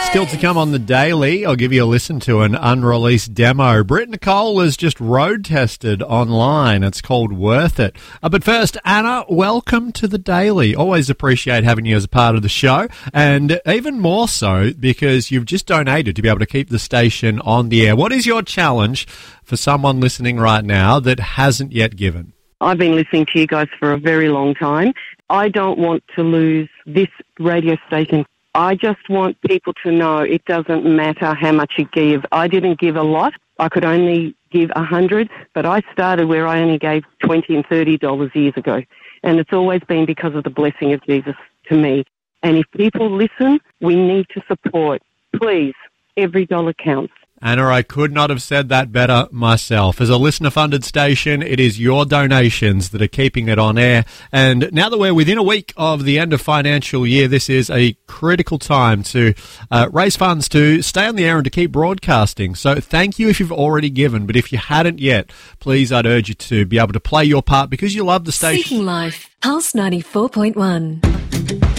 Still to come on the Daily, I'll give you a listen to an unreleased demo Britt Nicole has just road tested online. It's called Worth It. But first, Anna, welcome to the Daily. Always appreciate having you as a part of the show, and even more so because you've just donated to be able to keep the station on the air. What is your challenge for someone listening right now that hasn't yet given? I've been listening to you guys for a very long time. I don't want to lose this radio station. I just want people to know it doesn't matter how much you give. I didn't give a lot. I could only give $100, but I started where I only gave $20 and $30 years ago. And it's always been because of the blessing of Jesus to me. And if people listen, we need to support. Please, every dollar counts. Anna, I could not have said that better myself. As a listener-funded station, it is your donations that are keeping it on air. And now that we're within a week of the end of financial year, this is a critical time to raise funds to stay on the air and to keep broadcasting. So thank you if you've already given. But if you hadn't yet, please, I'd urge you to be able to play your part because you love the station. Seeking Life, Pulse 94.1.